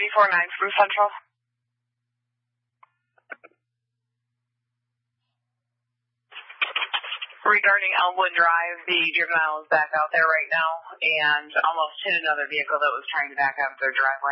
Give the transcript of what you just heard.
349 from Central. Regarding Elmwood Drive, the juvenile is back out there right now and almost hit another vehicle that was trying to back out their driveway.